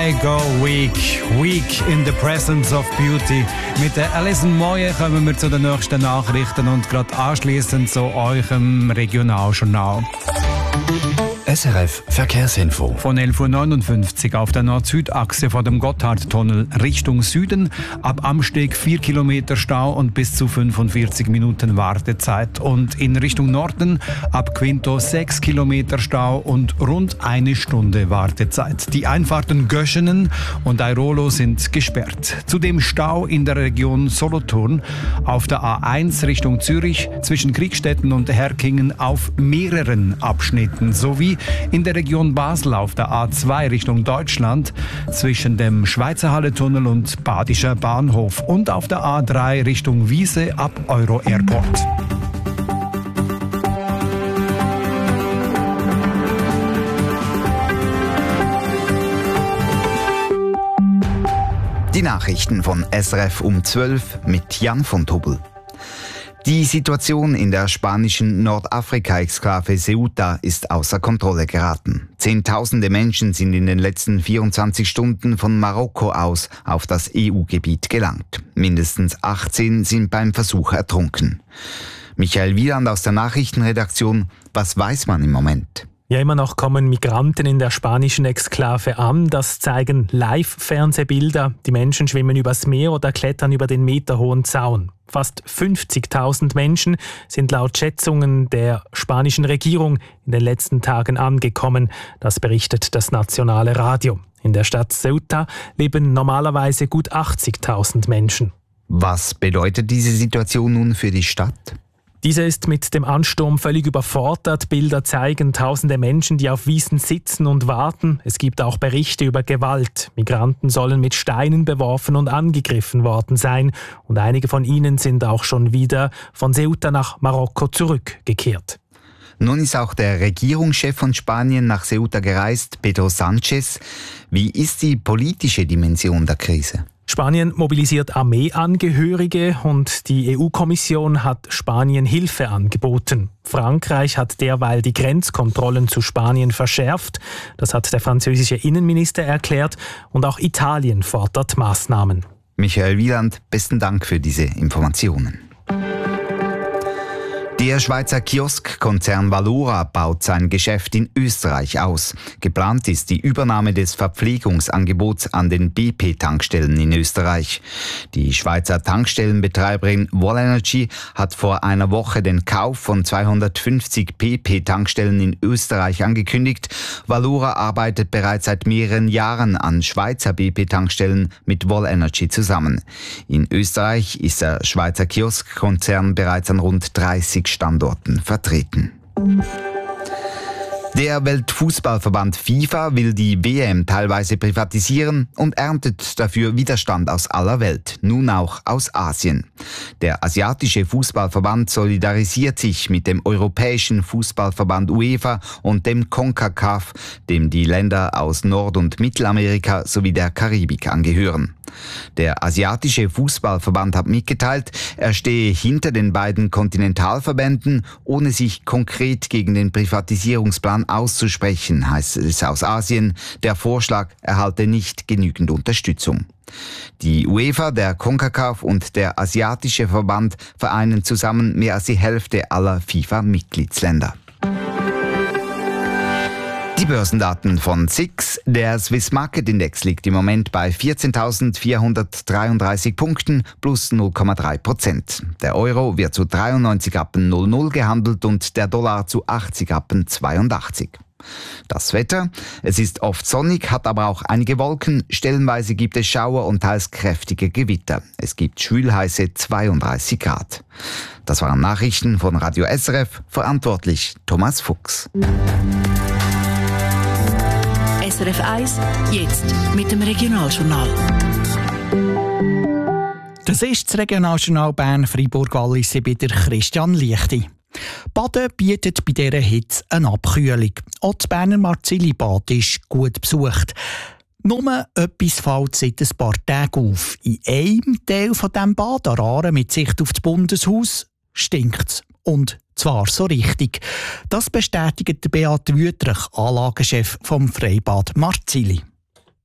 I Go Weak. Weak in the Presence of Beauty. Mit der Alison Moye kommen wir zu den nächsten Nachrichten und gerade anschliessend zu eurem Regionaljournal. SRF Verkehrsinfo. Von 11.59 Uhr auf der Nord-Süd-Achse vor dem Gotthardtunnel Richtung Süden. Ab Amsteg 4 Kilometer Stau und bis zu 45 Minuten Wartezeit. Und in Richtung Norden ab Quinto 6 Kilometer Stau und rund eine Stunde Wartezeit. Die Einfahrten Göschenen und Airolo sind gesperrt. Zudem Stau in der Region Solothurn auf der A1 Richtung Zürich zwischen Kriegstetten und Herkingen auf mehreren Abschnitten sowie in der Region Basel auf der A2 Richtung Deutschland zwischen dem Schweizer Halletunnel und Badischer Bahnhof und auf der A3 Richtung Wiese ab Euro Airport. Die Nachrichten von SRF um 12 mit Jan von Tobel. Die Situation in der spanischen Nordafrika-Exklave Ceuta ist außer Kontrolle geraten. Zehntausende Menschen sind in den letzten 24 Stunden von Marokko aus auf das EU-Gebiet gelangt. Mindestens 18 sind beim Versuch ertrunken. Michael Wieland aus der Nachrichtenredaktion. Was weiß man im Moment? Ja, immer noch kommen Migranten in der spanischen Exklave an. Das zeigen Live-Fernsehbilder. Die Menschen schwimmen übers Meer oder klettern über den meterhohen Zaun. Fast 50.000 Menschen sind laut Schätzungen der spanischen Regierung in den letzten Tagen angekommen. Das berichtet das nationale Radio. In der Stadt Ceuta leben normalerweise gut 80.000 Menschen. Was bedeutet diese Situation nun für die Stadt? Diese ist mit dem Ansturm völlig überfordert. Bilder zeigen tausende Menschen, die auf Wiesen sitzen und warten. Es gibt auch Berichte über Gewalt. Migranten sollen mit Steinen beworfen und angegriffen worden sein. Und einige von ihnen sind auch schon wieder von Ceuta nach Marokko zurückgekehrt. Nun ist auch der Regierungschef von Spanien nach Ceuta gereist, Pedro Sánchez. Wie ist die politische Dimension der Krise? Spanien mobilisiert Armeeangehörige und die EU-Kommission hat Spanien Hilfe angeboten. Frankreich hat derweil die Grenzkontrollen zu Spanien verschärft. Das hat der französische Innenminister erklärt. Und auch Italien fordert Maßnahmen. Michael Wieland, besten Dank für diese Informationen. Der Schweizer Kioskkonzern Valora baut sein Geschäft in Österreich aus. Geplant ist die Übernahme des Verpflegungsangebots an den BP-Tankstellen in Österreich. Die Schweizer Tankstellenbetreiberin Wallenergy hat vor einer Woche den Kauf von 250 BP-Tankstellen in Österreich angekündigt. Valora arbeitet bereits seit mehreren Jahren an Schweizer BP-Tankstellen mit Wallenergy zusammen. In Österreich ist der Schweizer Kioskkonzern bereits an rund 30 Standorten vertreten. Der Weltfußballverband FIFA will die WM teilweise privatisieren und erntet dafür Widerstand aus aller Welt, nun auch aus Asien. Der asiatische Fußballverband solidarisiert sich mit dem europäischen Fußballverband UEFA und dem CONCACAF, dem die Länder aus Nord- und Mittelamerika sowie der Karibik angehören. Der asiatische Fußballverband hat mitgeteilt, er stehe hinter den beiden Kontinentalverbänden, ohne sich konkret gegen den Privatisierungsplan auszusprechen, heißt es aus Asien. Der Vorschlag erhalte nicht genügend Unterstützung. Die UEFA, der CONCACAF und der asiatische Verband vereinen zusammen mehr als die Hälfte aller FIFA-Mitgliedsländer. Die Börsendaten von SIX. Der Swiss Market Index liegt im Moment bei 14.433 Punkten plus 0,3%. Der Euro wird zu 93,00 gehandelt und der Dollar zu 80,82. Das Wetter. Es ist oft sonnig, hat aber auch einige Wolken. Stellenweise gibt es Schauer und teils kräftige Gewitter. Es gibt schwülheiße 32 Grad. Das waren Nachrichten von Radio SRF. Verantwortlich Thomas Fuchs. SRF 1, jetzt mit dem Regionaljournal. Das ist das Regionaljournal Bern-Freiburg-Wallis bei der Christian Liechti. Baden bietet bei dieser Hitze eine Abkühlung. Auch das Berner Marzili-Bad ist gut besucht. Nur etwas fällt seit ein paar Tagen auf. In einem Teil von diesem Bad, an Aare mit Sicht auf das Bundeshaus, stinkt es. Und zwar so richtig. Das bestätigt Beat Wüthrich, Anlagechef vom Freibad Marzili.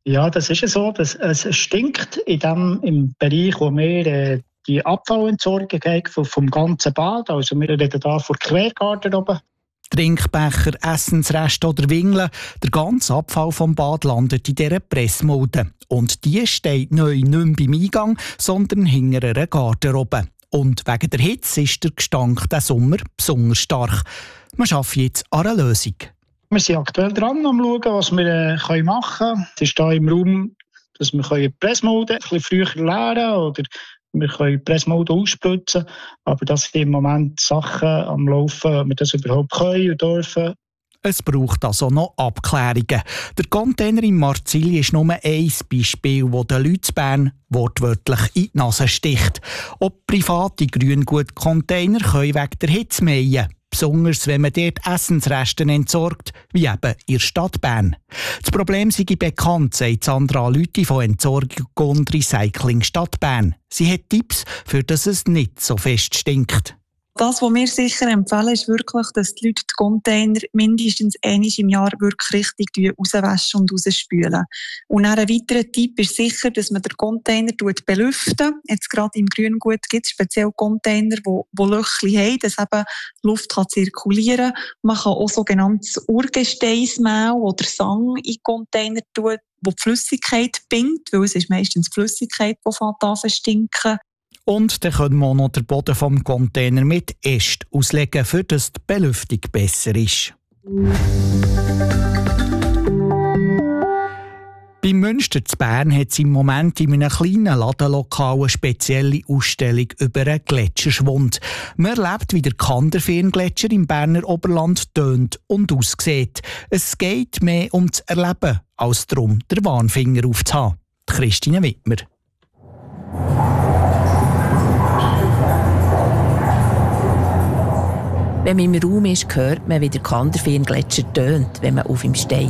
Ja, das ist ja so. Es stinkt im Bereich, wo wir die Abfallentsorgung haben vom ganzen Bad. Also wir reden hier von Quergarten oben. Trinkbecher, Essensreste oder Wingeln. Der ganze Abfall vom Bad landet in dieser Pressmulde. Und die steht neu nicht mehr beim Eingang, sondern hinter einer Garderobe. Und wegen der Hitze ist der Gestank diesen Sommer besonders stark. Wir arbeiten jetzt an einer Lösung. Wir sind aktuell dran, am schauen, was wir machen können. Es ist hier im Raum, dass wir die Pressmulde ein bisschen früher leeren oder wir können die Pressmulde ausspritzen, aber das sind im Moment Sachen am Laufen, ob wir das überhaupt können und dürfen. Es braucht also noch Abklärungen. Der Container in Marzili ist nur ein Beispiel, das den Leuten in Bern wortwörtlich in die Nase sticht. Auch private Grüngut-Container können wegen der Hitze mähen. Besonders wenn man dort Essensreste entsorgt, wie eben in der Stadt Bern. Das Problem sei bekannt, sagt Sandra Lüthi von Entsorgung und Recycling Stadt Bern. Sie hat Tipps, für dass es nicht so fest stinkt. Das, was wir sicher empfehlen, ist wirklich, dass die Leute die Container mindestens einmal im Jahr wirklich richtig rauswaschen und rausspülen. Und ein weiterer Tipp ist sicher, dass man den Container belüften. Jetzt gerade im Grüngut gibt es speziell Container, die Löchchen haben, dass eben Luft zirkulieren kann. Man kann auch sogenanntes Urgesteinsmehl oder Sang in Container tun, wo die Flüssigkeit bindet, weil es ist meistens die Flüssigkeit, die anfängt zu stinken. Und dann können wir noch den Boden vom Container mit Ästen auslegen, für dass die Belüftung besser ist. Beim Münster zu Bern hat es im Moment in einem kleinen Ladenlokal eine spezielle Ausstellung über einen Gletscherschwund. Man erlebt, wie der Kanderfeengletscher im Berner Oberland tönt und aussieht. Es geht mehr um das Erleben, als darum, den Warnfinger aufzuhaben. Christine Wittmer. Wenn man im Raum ist, hört man, wie der Kanderfeengletscher tönt, wenn man auf ihm steht.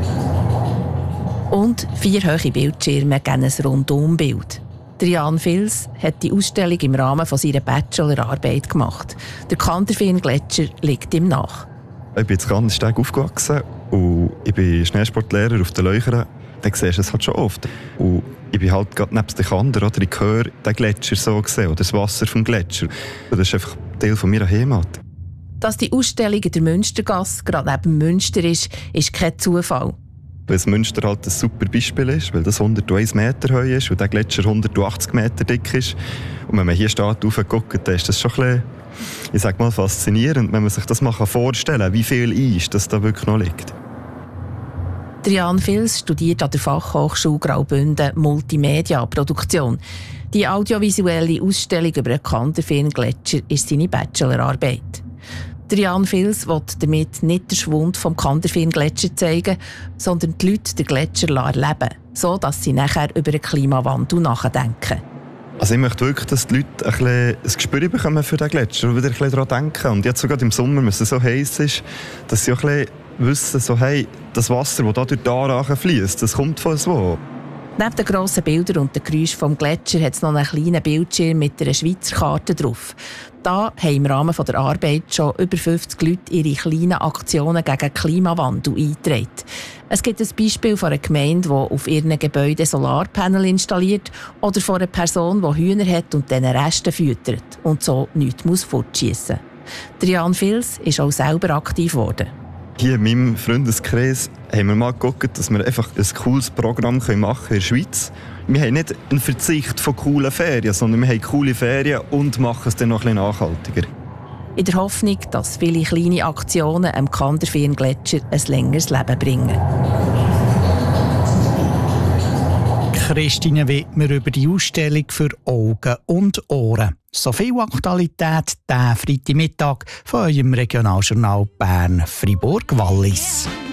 Und 4 hohe Bildschirme geben ein Rundumbild. Jan Fils hat die Ausstellung im Rahmen von seiner Bachelorarbeit gemacht. Der Kanderfeengletscher liegt ihm nach. Ich bin jetzt ganz stark aufgewachsen und ich bin Schneesportlehrer auf den Leuchern. Dann siehst du es halt schon oft. Und ich bin halt gerade neben dem Kander, oder ich höre den Gletscher so gesehen, oder das Wasser vom Gletscher. Und das ist einfach Teil von meiner Heimat. Dass die Ausstellung in der Münstergasse gerade neben Münster ist kein Zufall. Weil das Münster halt ein super Beispiel ist, weil das 101 Meter hoch ist und der Gletscher 180 Meter dick ist. Und wenn man hier steht, raufguckt, dann ist das schon ein bisschen, ich sag mal, faszinierend, wenn man sich das mal vorstellen kann, wie viel Eis das da wirklich noch liegt. Jan Fils studiert an der Fachhochschule Graubünden Multimedia-Produktion. Die audiovisuelle Ausstellung über den Kanderfeengletscher ist seine Bachelorarbeit. Jan Fils will damit nicht den Schwund vom Kanderfeengletscher zeigen, sondern die Leute den Gletscher erleben, so dass sie nachher über den Klimawandel nachdenken. Also ich möchte wirklich, dass die Leute ein Gespür bekommen für den Gletscher und wieder ein bisschen daran denken. Und jetzt sogar im Sommer, wenn es so heiß ist, dass sie auch ein bisschen wissen, so, hey, das Wasser, das hier durch die Aare fließt, das kommt von wo. Neben den grossen Bildern und den Geräuschen vom Gletscher hat es noch einen kleinen Bildschirm mit einer Schweizer Karte drauf. Da haben im Rahmen der Arbeit schon über 50 Leute ihre kleinen Aktionen gegen den Klimawandel eingetragen. Es gibt ein Beispiel von einer Gemeinde, die auf ihren Gebäuden Solarpanel installiert oder von einer Person, die Hühner hat und diesen Resten füttert und so nichts fortschiessen muss. Jan Fils ist auch selber aktiv geworden. Hier in meinem Freundeskreis haben wir mal geguckt, dass wir einfach ein cooles Programm machen können in der Schweiz. Wir haben nicht einen Verzicht von coolen Ferien, sondern wir haben coole Ferien und machen es dann noch ein bisschen nachhaltiger. In der Hoffnung, dass viele kleine Aktionen am Kanderfeengletscher ein längeres Leben bringen. Christine Wittmer über die Ausstellung für Augen und Ohren. So viel Aktualität diesen Freitagmittag von eurem Regionaljournal Bern-Fribourg-Wallis.